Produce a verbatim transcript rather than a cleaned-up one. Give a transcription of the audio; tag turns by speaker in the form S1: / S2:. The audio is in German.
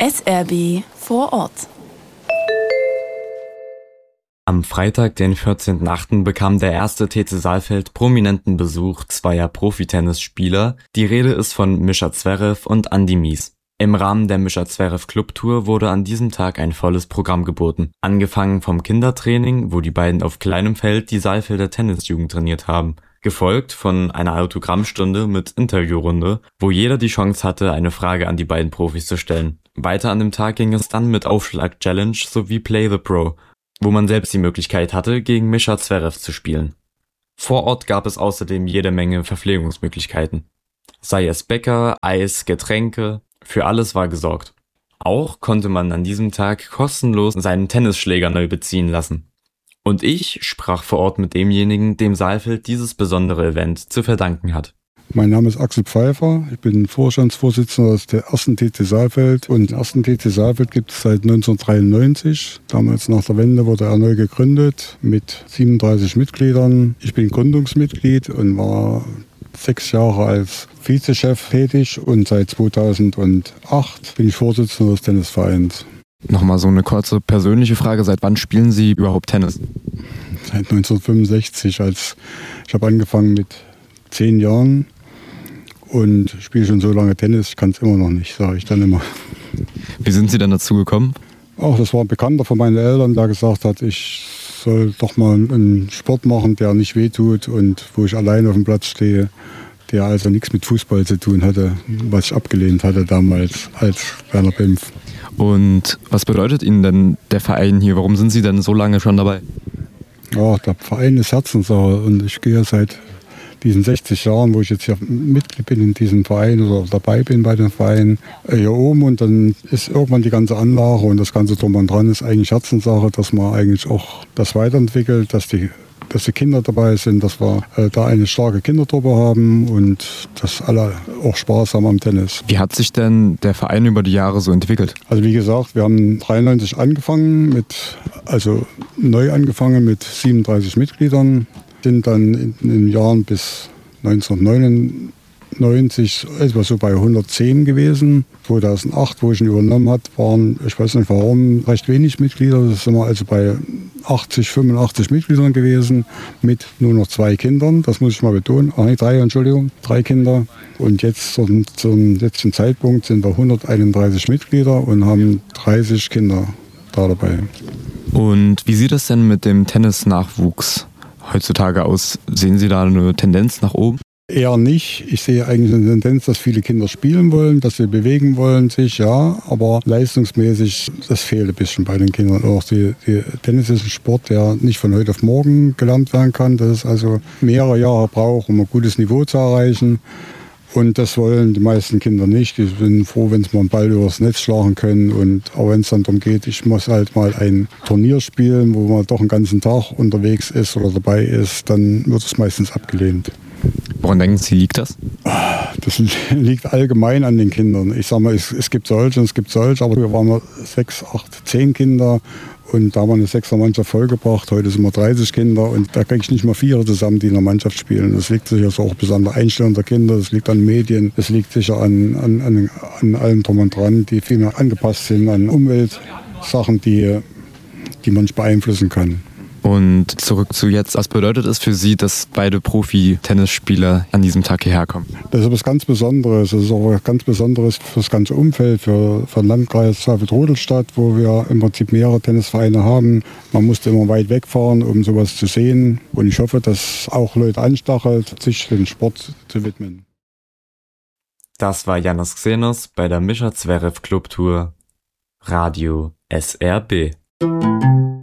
S1: S R B vor Ort.
S2: Am Freitag, den vierzehnten achten bekam der erste T C Saalfeld prominenten Besuch zweier Profitennisspieler. Die Rede ist von Mischa Zverev und Andy Mies. Im Rahmen der Mischa Zverev Clubtour wurde an diesem Tag ein volles Programm geboten. Angefangen vom Kindertraining, wo die beiden auf kleinem Feld die Saalfelder Tennisjugend trainiert haben. Gefolgt von einer Autogrammstunde mit Interviewrunde, wo jeder die Chance hatte, eine Frage an die beiden Profis zu stellen. Weiter an dem Tag ging es dann mit Aufschlag-Challenge sowie Play the Pro, wo man selbst die Möglichkeit hatte, gegen Mischa Zverev zu spielen. Vor Ort gab es außerdem jede Menge Verpflegungsmöglichkeiten. Sei es Bäcker, Eis, Getränke, für alles war gesorgt. Auch konnte man an diesem Tag kostenlos seinen Tennisschläger neu beziehen lassen. Und ich sprach vor Ort mit demjenigen, dem Saalfeld dieses besondere Event zu verdanken hat.
S3: Mein Name ist Axel Pfeiffer, ich bin Vorstandsvorsitzender der ersten T C Saalfeld und den ersten T C Saalfeld gibt es seit neunzehnhundertdreiundneunzig. Damals nach der Wende wurde er neu gegründet mit siebenunddreißig Mitgliedern. Ich bin Gründungsmitglied und war sechs Jahre als Vizechef tätig und seit zweitausendacht bin ich Vorsitzender des Tennisvereins.
S4: Nochmal so eine kurze persönliche Frage, seit wann spielen Sie überhaupt Tennis?
S3: Seit neunzehnhundertfünfundsechzig, als ich habe angefangen mit zehn Jahren und spiele schon so lange Tennis, ich kann es immer noch nicht, sage ich dann immer.
S4: Wie sind Sie dann dazu gekommen?
S3: Auch das war ein Bekannter von meinen Eltern, der gesagt hat, ich soll doch mal einen Sport machen, der nicht wehtut und wo ich allein auf dem Platz stehe, der also nichts mit Fußball zu tun hatte, was ich abgelehnt hatte damals als Werner Bempf.
S4: Und was bedeutet Ihnen denn der Verein hier? Warum sind Sie denn so lange schon dabei?
S3: Ja, der Verein ist Herzenssache und ich gehe seit diesen sechzig Jahren, wo ich jetzt hier Mitglied bin in diesem Verein oder dabei bin bei dem Verein, hier oben und dann ist irgendwann die ganze Anlage und das ganze Drum und Dran ist eigentlich Herzenssache, dass man eigentlich auch das weiterentwickelt, dass die dass die Kinder dabei sind, dass wir äh, da eine starke Kindertruppe haben und dass alle auch Spaß haben am Tennis.
S4: Wie hat sich denn der Verein über die Jahre so entwickelt?
S3: Also wie gesagt, wir haben dreiundneunzig angefangen, mit, also neu angefangen mit siebenunddreißig Mitgliedern, sind dann in, in den Jahren bis neunzehnhundertneunundneunzig etwa so bei hundertzehn gewesen. zweitausendacht, wo ich ihn übernommen habe, waren, ich weiß nicht warum, recht wenig Mitglieder. Das sind wir also bei achtzig, fünfundachtzig Mitgliedern gewesen, mit nur noch zwei Kindern. Das muss ich mal betonen. Ach nee, drei, Entschuldigung, drei Kinder. Und jetzt zum, zum letzten Zeitpunkt sind wir hunderteinunddreißig Mitglieder und haben dreißig Kinder da dabei.
S4: Und wie sieht es denn mit dem Tennisnachwuchs heutzutage aus? Sehen Sie da eine Tendenz nach oben?
S3: Eher nicht. Ich sehe eigentlich eine Tendenz, dass viele Kinder spielen wollen, dass sie bewegen wollen sich, ja, aber leistungsmäßig, das fehlt ein bisschen bei den Kindern. Auch die, die Tennis ist ein Sport, der nicht von heute auf morgen gelernt werden kann, dass es also mehrere Jahre braucht, um ein gutes Niveau zu erreichen. Und das wollen die meisten Kinder nicht. Die sind froh, wenn sie mal einen Ball übers Netz schlagen können. Und auch wenn es dann darum geht, ich muss halt mal ein Turnier spielen, wo man doch einen ganzen Tag unterwegs ist oder dabei ist, dann wird es meistens abgelehnt.
S4: Woran denken Sie, liegt das?
S3: Das liegt allgemein an den Kindern. Ich sage mal, es, es gibt solche und es gibt solche, aber wir waren sechs, acht, zehn Kinder und da haben wir eine Sechser-Mannschaft vollgebracht. Heute sind wir dreißig Kinder und da kriege ich nicht mal vier zusammen, die in der Mannschaft spielen. Das liegt sicher so auch bis an der Einstellung der Kinder, das liegt an Medien, das liegt sicher an, an, an, an allem drum und dran, die viel mehr angepasst sind an Umweltsachen, die, die man nicht beeinflussen kann.
S4: Und zurück zu jetzt, was bedeutet es für Sie, dass beide Profi-Tennisspieler an diesem Tag hierher kommen?
S3: Das ist etwas ganz Besonderes. Das ist auch etwas ganz Besonderes für das ganze Umfeld, für, für den Landkreis Saalfeld-Rudolstadt, wo wir im Prinzip mehrere Tennisvereine haben. Man musste immer weit wegfahren, um sowas zu sehen. Und ich hoffe, dass auch Leute anstachelt, sich dem Sport zu widmen.
S2: Das war Janos Xenos bei der Mischa Zverev Clubtour, Radio S R B.